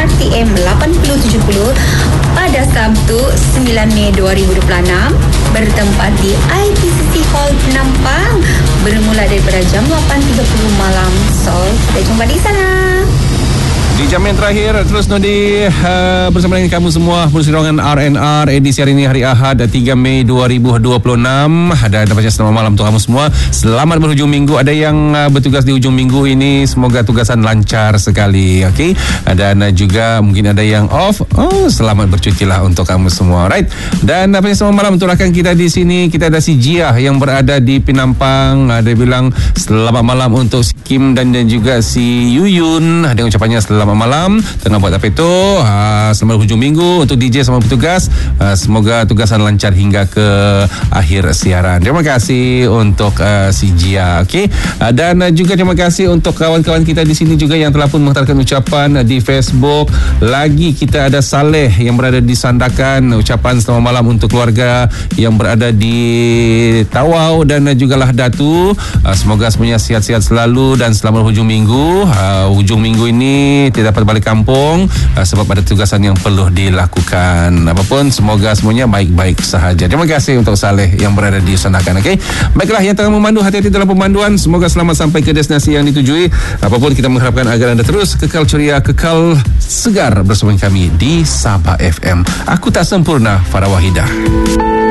RTM 8070 pada Sabtu 9 Mei 2026 bertempat di ITCC Hall Penampang bermula daripada jam 8.30 malam. So, kita jumpa di sana. Di jam yang terakhir, terus Nodi bersama dengan kamu semua Muzik Ruangan RNR edisi hari ini, hari Ahad 3 Mei 2026. Dan dapatnya selamat malam untuk kamu semua. Selamat berhujung minggu. Ada yang bertugas di hujung minggu ini, semoga tugasan lancar sekali. Okay? Dan juga mungkin ada yang off. Selamat bercuti lah untuk kamu semua. Right? Dan dapatnya selamat malam untuk rakan kita di sini. Kita ada si Jia yang berada di Penampang. Dia bilang selamat malam untuk si Kim dan juga si Yuyun. Dia ucapannya selamat malam, tengah buat apa itu. Selamat hujung minggu untuk DJ sama petugas. Semoga tugasan lancar hingga ke akhir siaran. Terima kasih untuk si Jia. Okay? Dan juga terima kasih untuk kawan-kawan kita di sini juga yang telah pun menghantarkan ucapan di Facebook. Lagi kita ada Saleh yang berada di Sandakan, ucapan selamat malam untuk keluarga yang berada di Tawau dan juga lah Datu. Semoga semuanya sihat-sihat selalu dan selamat hujung minggu. Hujung minggu ini tidak dapat balik kampung sebab ada tugasan yang perlu dilakukan. Apapun, semoga semuanya baik-baik sahaja. Terima kasih untuk Saleh yang berada di Sandakan. Okay? Baiklah, yang tengah memandu, hati-hati dalam pemanduan. Semoga selamat sampai ke destinasi yang ditujui. Apapun, kita mengharapkan agar anda terus kekal ceria, kekal segar bersama kami di Sabah FM. Aku tak sempurna, Farah Wahidah.